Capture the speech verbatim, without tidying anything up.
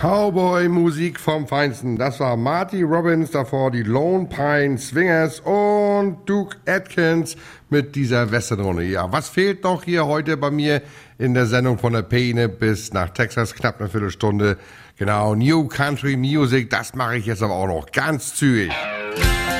Cowboy-Musik vom Feinsten. Das war Marty Robbins, davor die Lone Pine Swingers und Duke Atkins mit dieser Westernrunde. Ja, was fehlt noch hier heute bei mir in der Sendung von der Peine bis nach Texas? Knapp eine Viertelstunde. Genau, New Country Music, das mache ich jetzt aber auch noch ganz zügig.